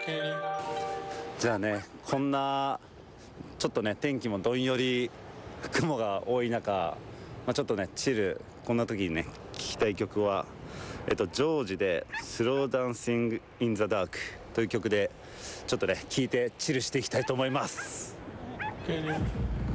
じゃあね、こんなちょっとね天気もどんより雲が多い中、ちょっとねチル、こんな時にね聴きたい曲はジョージでスローダンシングインザダークという曲でちょっとね聴いてチルしていきたいと思います。